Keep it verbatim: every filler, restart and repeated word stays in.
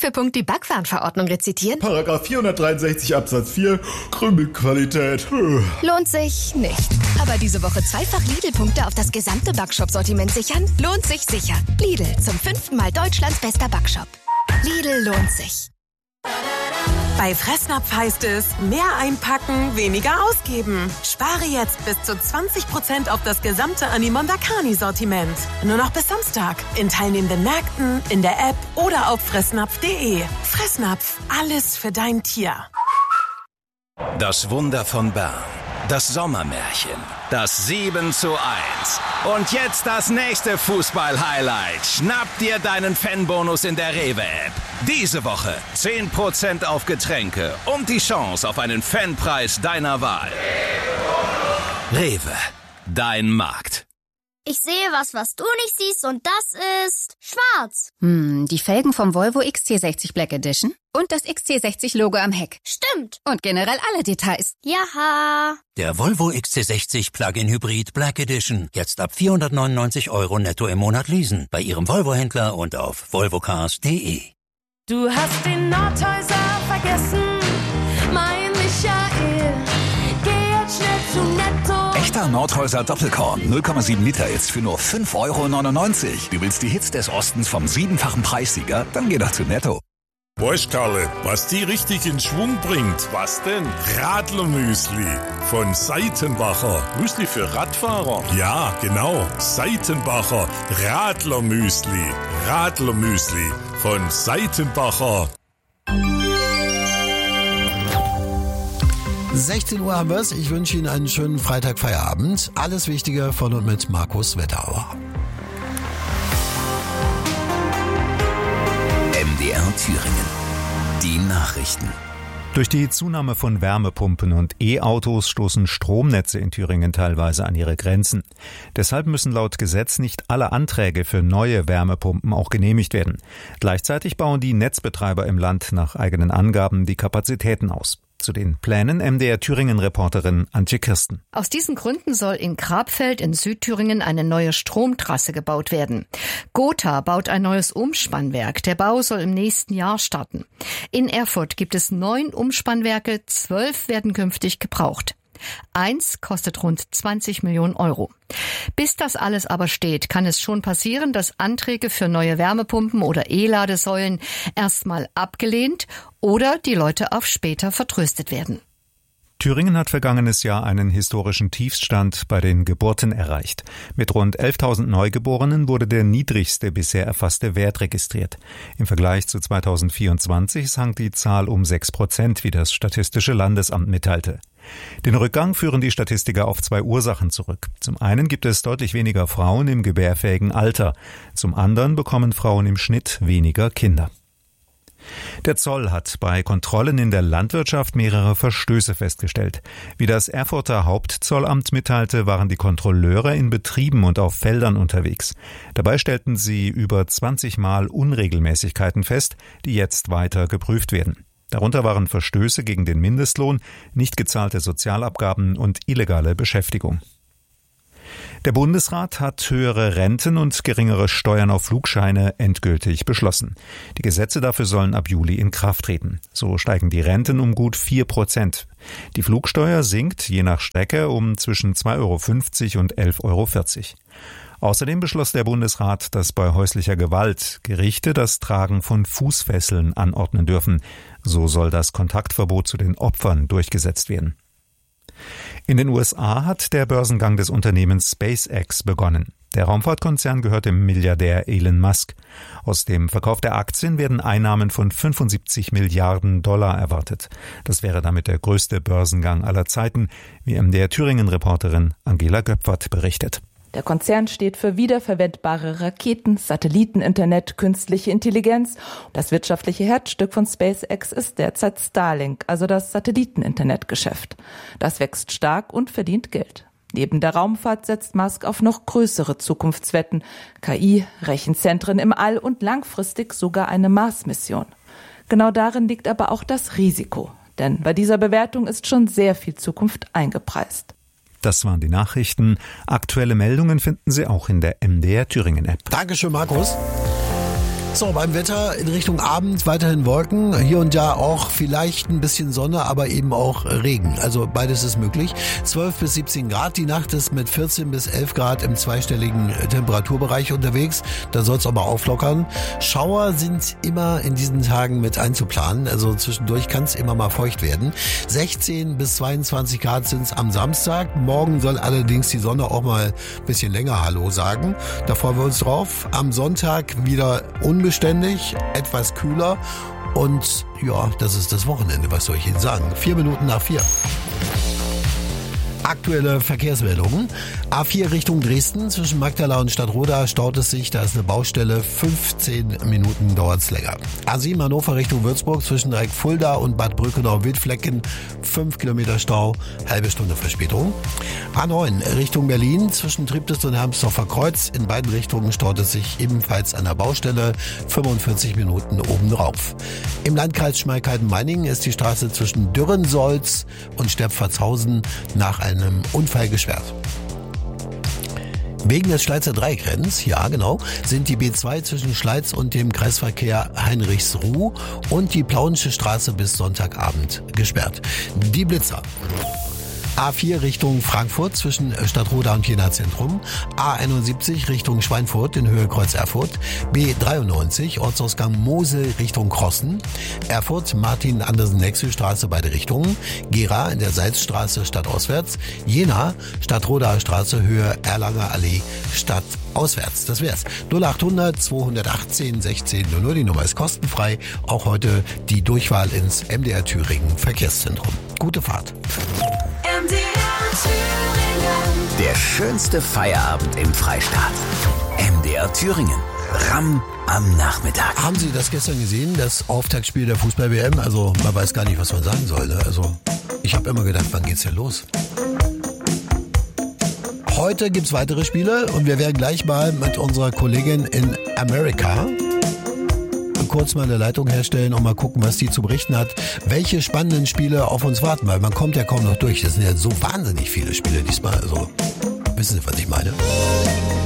für Punkt die Backwarenverordnung rezitieren? Paragraph vierhundertdreiundsechzig Absatz vier, Krümelqualität. Lohnt sich nicht. Aber diese Woche zweifach Lidl-Punkte auf das gesamte Backshop-Sortiment sichern? Lohnt sich sicher. Lidl, zum fünften Mal Deutschlands bester Backshop. Lidl lohnt sich. Bei Fressnapf heißt es, mehr einpacken, weniger ausgeben. Spare jetzt bis zu zwanzig Prozent auf das gesamte Animon Dakani-Sortiment. Nur noch bis Samstag. In teilnehmenden Märkten, in der App oder auf fressnapf punkt de. Fressnapf, alles für dein Tier. Das Wunder von Bern. Das Sommermärchen. Das sieben zu eins. Und jetzt das nächste Fußball-Highlight. Schnapp dir deinen Fanbonus in der Rewe-App. Diese Woche zehn Prozent auf Getränke und die Chance auf einen Fanpreis deiner Wahl. Rewe, dein Markt. Ich sehe was, was du nicht siehst, und das ist schwarz. Hm, die Felgen vom Volvo X C sechzig Black Edition und das X C sechzig Logo am Heck. Stimmt. Und generell alle Details. Jaha. Der Volvo X C sechzig Plug-in Hybrid Black Edition. Jetzt ab vierhundertneunundneunzig Euro netto im Monat leasen. Bei Ihrem Volvo-Händler und auf volvocars punkt de. Du hast den Nordhäuser vergessen, mein Michael. Geh jetzt schnell zu Netto. Echter Nordhäuser Doppelkorn, null Komma sieben Liter jetzt für nur fünf Euro neunundneunzig. Du willst die Hits des Ostens vom siebenfachen Preissieger? Dann geh doch zu Netto. Weißt, Karle, was die richtig in Schwung bringt? Was denn? Radlermüsli von Seitenbacher. Müsli für Radfahrer? Ja, genau. Seitenbacher Radlermüsli. Radlermüsli von Seitenbacher. sechzehn Uhr haben wir es. Ich wünsche Ihnen einen schönen Freitagfeierabend. Alles Wichtige von und mit Markus Wetterauer. M D R Thüringen. Die Nachrichten. Durch die Zunahme von Wärmepumpen und E-Autos stoßen Stromnetze in Thüringen teilweise an ihre Grenzen. Deshalb müssen laut Gesetz nicht alle Anträge für neue Wärmepumpen auch genehmigt werden. Gleichzeitig bauen die Netzbetreiber im Land nach eigenen Angaben die Kapazitäten aus. Zu den Plänen M D R Thüringen-Reporterin Antje Kirsten. Aus diesen Gründen soll in Grabfeld in Südthüringen eine neue Stromtrasse gebaut werden. Gotha baut ein neues Umspannwerk. Der Bau soll im nächsten Jahr starten. In Erfurt gibt es neun Umspannwerke, zwölf werden künftig gebraucht. Eins kostet rund zwanzig Millionen Euro. Bis das alles aber steht, kann es schon passieren, dass Anträge für neue Wärmepumpen oder E-Ladesäulen erstmal abgelehnt oder die Leute auf später vertröstet werden. Thüringen hat vergangenes Jahr einen historischen Tiefstand bei den Geburten erreicht. Mit rund elftausend Neugeborenen wurde der niedrigste bisher erfasste Wert registriert. Im Vergleich zu zweitausendvierundzwanzig sank die Zahl um sechs Prozent, wie das Statistische Landesamt mitteilte. Den Rückgang führen die Statistiker auf zwei Ursachen zurück. Zum einen gibt es deutlich weniger Frauen im gebärfähigen Alter. Zum anderen bekommen Frauen im Schnitt weniger Kinder. Der Zoll hat bei Kontrollen in der Landwirtschaft mehrere Verstöße festgestellt. Wie das Erfurter Hauptzollamt mitteilte, waren die Kontrolleure in Betrieben und auf Feldern unterwegs. Dabei stellten sie über zwanzig Mal Unregelmäßigkeiten fest, die jetzt weiter geprüft werden. Darunter waren Verstöße gegen den Mindestlohn, nicht gezahlte Sozialabgaben und illegale Beschäftigung. Der Bundesrat hat höhere Renten und geringere Steuern auf Flugscheine endgültig beschlossen. Die Gesetze dafür sollen ab Juli in Kraft treten. So steigen die Renten um gut vier Prozent. Die Flugsteuer sinkt je nach Strecke um zwischen zwei Euro fünfzig und elf Euro vierzig. Außerdem beschloss der Bundesrat, dass bei häuslicher Gewalt Gerichte das Tragen von Fußfesseln anordnen dürfen. So soll das Kontaktverbot zu den Opfern durchgesetzt werden. In den U S A hat der Börsengang des Unternehmens SpaceX begonnen. Der Raumfahrtkonzern gehört dem Milliardär Elon Musk. Aus dem Verkauf der Aktien werden Einnahmen von fünfundsiebzig Milliarden Dollar erwartet. Das wäre damit der größte Börsengang aller Zeiten, wie M D R Thüringen-Reporterin Angela Göpfert berichtet. Der Konzern steht für wiederverwendbare Raketen, Satelliteninternet, künstliche Intelligenz. Das wirtschaftliche Herzstück von SpaceX ist derzeit Starlink, also das Satelliteninternetgeschäft. Das wächst stark und verdient Geld. Neben der Raumfahrt setzt Musk auf noch größere Zukunftswetten, K I, Rechenzentren im All und langfristig sogar eine Mars-Mission. Genau darin liegt aber auch das Risiko, denn bei dieser Bewertung ist schon sehr viel Zukunft eingepreist. Das waren die Nachrichten. Aktuelle Meldungen finden Sie auch in der M D R Thüringen App. Dankeschön, Markus. So, beim Wetter in Richtung Abend weiterhin Wolken, hier und da auch vielleicht ein bisschen Sonne, aber eben auch Regen. Also beides ist möglich. zwölf bis siebzehn Grad, die Nacht ist mit vierzehn bis elf Grad im zweistelligen Temperaturbereich unterwegs. Da soll es aber auflockern. Schauer sind immer in diesen Tagen mit einzuplanen, also zwischendurch kann es immer mal feucht werden. sechzehn bis zweiundzwanzig Grad sind es am Samstag. Morgen soll allerdings die Sonne auch mal ein bisschen länger Hallo sagen. Da freuen wir uns drauf. Am Sonntag wieder unbeständig. Beständig, etwas kühler und ja, das ist das Wochenende, was soll ich Ihnen sagen? Vier Minuten nach vier. Aktuelle Verkehrsmeldungen. A vier Richtung Dresden, zwischen Magdala und Stadtroda staut es sich, da ist eine Baustelle, fünfzehn Minuten dauert es länger. A sieben Hannover Richtung Würzburg, zwischen Dreieck Fulda und Bad Brückenau-Wildflecken, fünf Kilometer Stau, halbe Stunde Verspätung. A neun Richtung Berlin, zwischen Triptis und Hermsdorfer Kreuz, in beiden Richtungen staut es sich ebenfalls an der Baustelle, fünfundvierzig Minuten obendrauf. Im Landkreis Schmalkalden-Meiningen ist die Straße zwischen Dürrensolz und Stepfatshausen nach einem Unfall gesperrt. Wegen des Schleizer Dreieckrenns, ja genau, sind die B zwei zwischen Schleiz und dem Kreisverkehr Heinrichsruh und die Plauensche Straße bis Sonntagabend gesperrt. Die Blitzer. A vier Richtung Frankfurt zwischen Stadtroda und Jena Zentrum, A einundsiebzig Richtung Schweinfurt in Höhe Kreuz Erfurt, B dreiundneunzig Ortsausgang Mosel Richtung Krossen, Erfurt Martin-Andersen-Nexü-Straße beide Richtungen, Gera in der Salzstraße stadtauswärts, Jena Stadtrodaer Straße Höhe Erlanger Allee stadtauswärts. Das wär's. null achthundert zweihundertachtzehn sechzehn null null, die Nummer ist kostenfrei, auch heute die Durchwahl ins M D R Thüringen Verkehrszentrum. Gute Fahrt. Der schönste Feierabend im Freistaat. M D R Thüringen. Ramm am Nachmittag. Haben Sie das gestern gesehen, das Auftaktspiel der Fußball-W M? Also man weiß gar nicht, was man sagen soll. Ne? Also ich habe immer gedacht, wann geht's denn los? Heute gibt's weitere Spiele und wir werden gleich mal mit unserer Kollegin in Amerika kurz mal eine Leitung herstellen und mal gucken, was die zu berichten hat, welche spannenden Spiele auf uns warten, weil man kommt ja kaum noch durch. Das sind ja so wahnsinnig viele Spiele diesmal. Also wissen Sie, was ich meine?